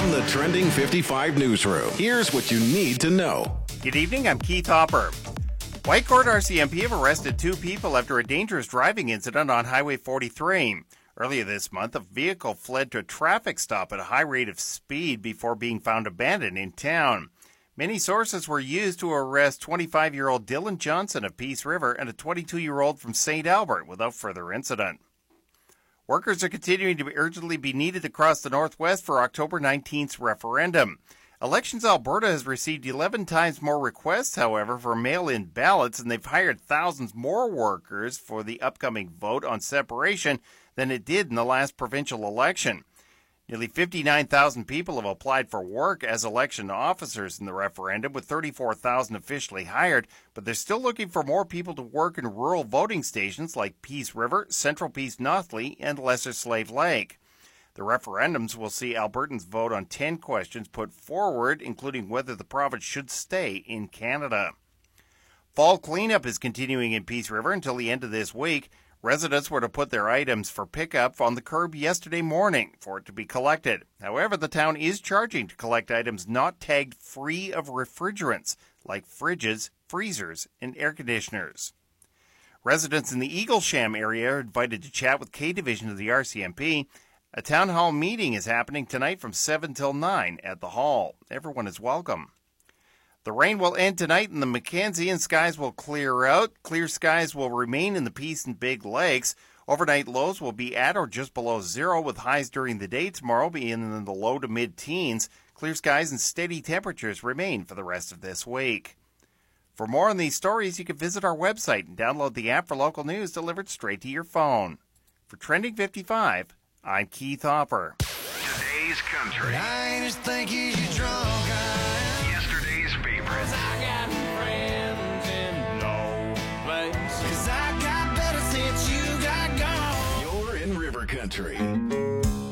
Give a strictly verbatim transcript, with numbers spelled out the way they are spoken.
From the Trending fifty-five newsroom, here's what you need to know. Good evening, I'm Keith Hopper. Whitecourt R C M P have arrested two people after a dangerous driving incident on Highway forty-three. Earlier this month, a vehicle fled to a traffic stop at a high rate of speed before being found abandoned in town. Many sources were used to arrest twenty-five-year-old Dylan Johnson of Peace River and a twenty-two-year-old from Saint Albert without further incident. Workers are continuing to urgently be needed across the Northwest for October nineteenth's referendum. Elections Alberta has received eleven times more requests, however, for mail-in ballots, and they've hired thousands more workers for the upcoming vote on separation than it did in the last provincial election. Nearly fifty-nine thousand people have applied for work as election officers in the referendum, with thirty-four thousand officially hired, but they're still looking for more people to work in rural voting stations like Peace River, Central Peace Nothley, and Lesser Slave Lake. The referendums will see Albertans vote on ten questions put forward, including whether the province should stay in Canada. Fall cleanup is continuing in Peace River until the end of this week. Residents were to put their items for pickup on the curb yesterday morning for it to be collected. However, the town is charging to collect items not tagged free of refrigerants, like fridges, freezers, and air conditioners. Residents in the Eaglesham area are invited to chat with K Division of the R C M P. A town hall meeting is happening tonight from seven till nine at the hall. Everyone is welcome. The rain will end tonight in the Mackenzie and skies will clear out. Clear skies will remain in the Peace and Big Lakes. Overnight lows will be at or just below zero, with highs during the day tomorrow being in the low to mid-teens. Clear skies and steady temperatures remain for the rest of this week. For more on these stories, you can visit our website and download the app for local news delivered straight to your phone. For Trending fifty-five, I'm Keith Hopper. Today's country. I just think he's drunk. I Yesterday's favorites. I got friends in no place. Cause I got better since you got gone. You're in River Country.